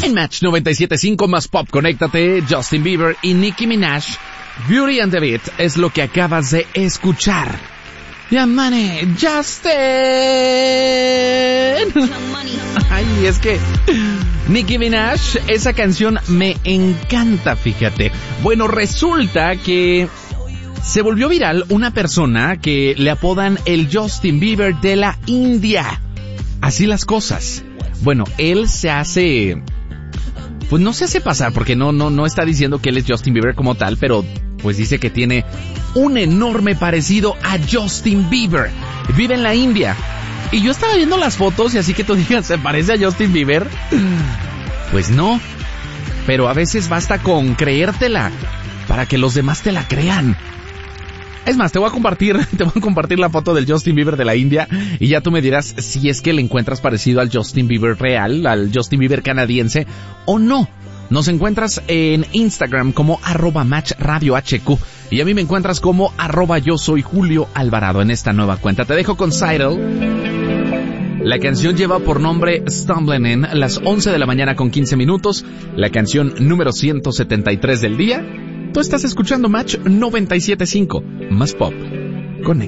En Match 97.5 más pop, conéctate, Justin Bieber y Nicki Minaj. Beauty and the Beat es lo que acabas de escuchar. Llámane Justin. Ay, es que Nicki Minaj, esa canción me encanta, fíjate. Bueno, resulta que se volvió viral una persona que le apodan el Justin Bieber de la India. Así las cosas. Bueno, él se hace... Pues no se hace pasar porque no está diciendo que él es Justin Bieber como tal, pero pues dice que tiene un enorme parecido a Justin Bieber. Vive en la India. Y yo estaba viendo las fotos y así que tú digas, ¿se parece a Justin Bieber? Pues no. Pero a veces basta con creértela para que los demás te la crean. Es más, te voy a compartir la foto del Justin Bieber de la India y ya tú me dirás si es que le encuentras parecido al Justin Bieber real, al Justin Bieber canadiense o no. Nos encuentras en Instagram como @matchradiohq y a mí me encuentras como @yo soy Julio Alvarado en esta nueva cuenta. Te dejo con Seidel. La canción lleva por nombre Stumbling In, las 11 de la mañana con 15 minutos, la canción número 173 del día. Tú estás escuchando Match 97.5, más pop. Conecta.